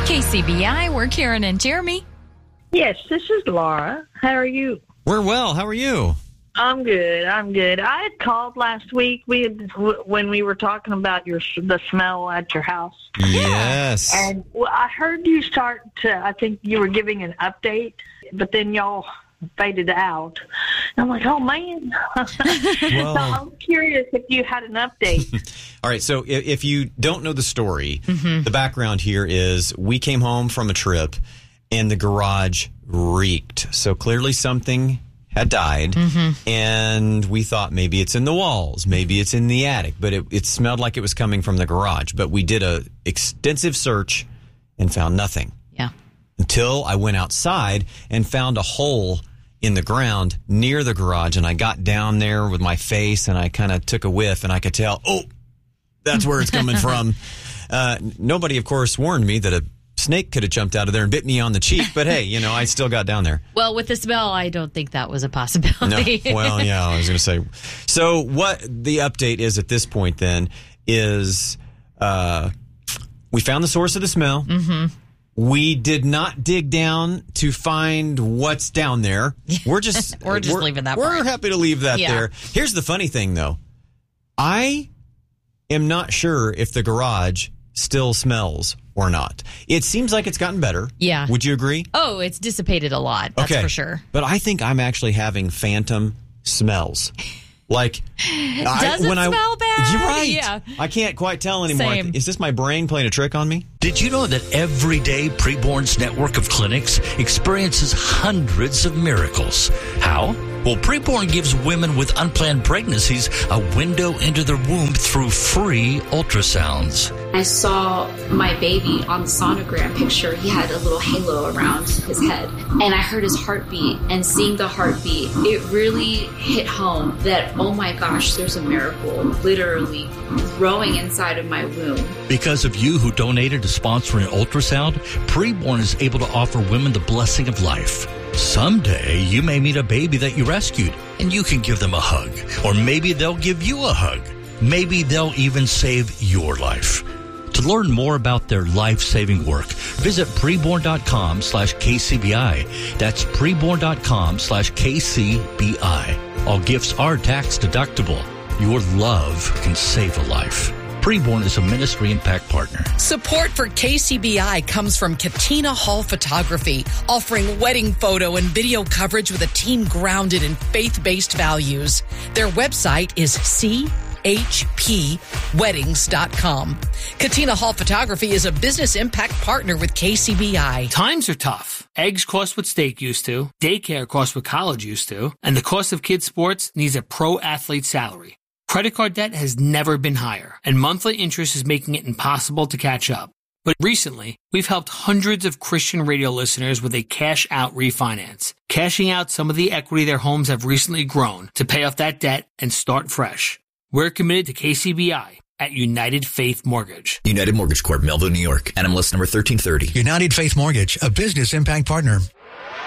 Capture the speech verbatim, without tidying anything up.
K C B I, we're Karen and Jeremy. Yes, this is Laura. How are you? We're well. How are you? I'm good. I'm good. I had called last week. We had, when we were talking about your the smell at your house. Yes. And well, I heard you start to. I think you were giving an update, but then y'all faded out. And I'm like, oh man. Well, so I'm curious if you had an update. All right. So if, if you don't know the story, Mm-hmm. the background here is we came home from a trip and the garage reeked. So clearly something had died, Mm-hmm. and we thought maybe it's in the walls, maybe it's in the attic, but it, it smelled like it was coming from the garage. But we did a extensive search and found nothing. Yeah. Until I went outside and found a hole in the ground near the garage, and I got down there with my face and I kind of took a whiff, and I could tell, oh, that's where it's coming from. Uh, nobody, of course, warned me that a snake could have jumped out of there and bit me on the cheek, but hey, you know, I still got down there. Well, with the smell, I don't think that was a possibility. No, well, yeah, I was going to say. So what the update is at this point then is uh, we found the source of the smell. Mm-hmm. We did not dig down to find what's down there. We're just We're just leaving that We're part. happy to leave that Yeah. there. Here's the funny thing, though. I am not sure if the garage still smells or not. It seems like it's gotten better. Yeah. Would you agree? Oh, it's dissipated a lot. That's okay. for sure. But I think I'm actually having phantom smells. Like, Does it smell bad? You're right. Yeah. I can't quite tell anymore. Same. Is this my brain playing a trick on me? Did you know that every day Preborn's network of clinics experiences hundreds of miracles? How? Well, Preborn gives women with unplanned pregnancies a window into their womb through free ultrasounds. I saw my baby on the sonogram picture. He had a little halo around his head. And I heard his heartbeat. And seeing the heartbeat, it really hit home that, oh my gosh, there's a miracle literally growing inside of my womb. Because of you who donated to sponsor an ultrasound, Preborn is able to offer women the blessing of life. Someday, you may meet a baby that you rescued, and you can give them a hug. Or maybe they'll give you a hug. Maybe they'll even save your life. To learn more about their life-saving work, visit preborn.com slash KCBI. That's preborn.com slash KCBI. All gifts are tax deductible. Your love can save a life. Preborn is a Ministry Impact Partner. Support for K C B I comes from Katina Hall Photography, offering wedding photo and video coverage with a team grounded in faith-based values. Their website is c h p weddings dot com. Katina Hall Photography is a business impact partner with K C B I. Times are tough. Eggs cost what steak used to, daycare costs what college used to, and the cost of kids' sports needs a pro athlete salary. Credit card debt has never been higher, and monthly interest is making it impossible to catch up. But recently, we've helped hundreds of Christian radio listeners with a cash-out refinance, cashing out some of the equity their homes have recently grown to pay off that debt and start fresh. We're committed to K C B I at United Faith Mortgage. United Mortgage Corp, Melville, New York. N M L S number thirteen thirty. United Faith Mortgage, a business impact partner.